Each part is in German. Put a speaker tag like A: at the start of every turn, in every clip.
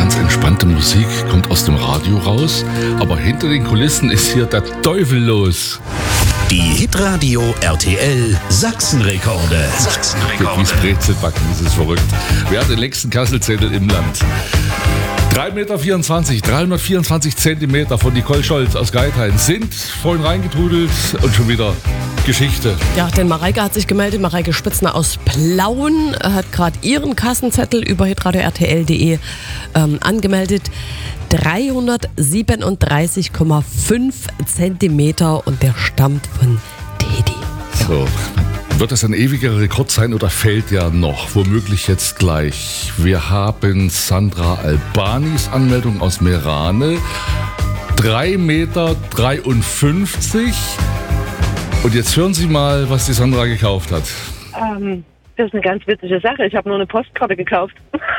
A: ganz entspannte Musik kommt aus dem Radio raus, aber hinter den Kulissen ist hier der Teufel los.
B: Die Hitradio RTL Sachsenrekorde.
A: Wie Brezelbacken, das ist verrückt. Wer hat den längsten Kasselzettel im Land? 3,24 Meter, 324 Zentimeter von Nicole Scholz aus Geithain sind vorhin reingetrudelt und schon wieder Geschichte.
C: Ja, denn Mareike hat sich gemeldet. Mareike Spitzner aus Plauen hat gerade ihren Kassenzettel über hitradio.rtl.de angemeldet. 337,5 Zentimeter und der stammt von Teddy.
A: So, wird das ein ewiger Rekord sein oder fällt der noch? Womöglich jetzt gleich. Wir haben Sandra Albanis Anmeldung aus Merane. 3,53 Meter. Und jetzt hören Sie mal, was die Sandra gekauft hat.
D: Das ist eine ganz witzige Sache. Ich habe nur eine Postkarte gekauft.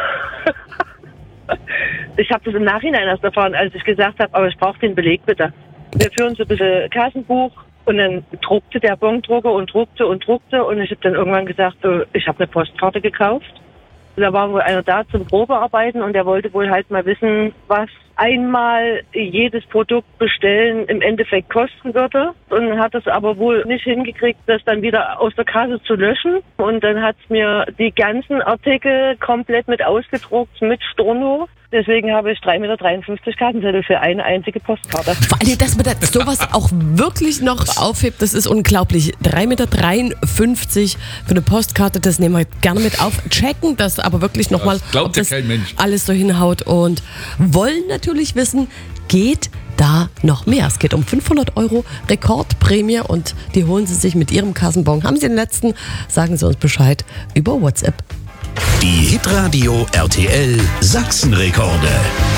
D: Ich habe das im Nachhinein erst erfahren, als ich gesagt habe, aber ich brauche den Beleg bitte. Wir führen so ein bisschen Kassenbuch und dann druckte der Bondrucker und druckte und ich habe dann irgendwann gesagt, so, ich habe eine Postkarte gekauft. Da war wohl einer da zum Probearbeiten und der wollte wohl halt mal wissen, was einmal jedes Produkt bestellen im Endeffekt kosten würde und hat es aber wohl nicht hingekriegt, das dann wieder aus der Kasse zu löschen. Und dann hat es mir die ganzen Artikel komplett mit ausgedruckt, mit Storno. Deswegen habe ich 3,53 Meter Kartenzettel für eine einzige Postkarte.
C: Vor allem, dass man das sowas auch wirklich noch aufhebt, das ist unglaublich. 3,53 Meter für eine Postkarte, das nehmen wir gerne mit auf. Checken das aber wirklich nochmal, ob das alles so hinhaut und wollen natürlich wissen, geht da noch mehr? Es geht um 500 € Rekordprämie und die holen Sie sich mit Ihrem Kassenbon. Haben Sie den letzten? Sagen Sie uns Bescheid über WhatsApp.
B: Die Hitradio RTL Sachsenrekorde.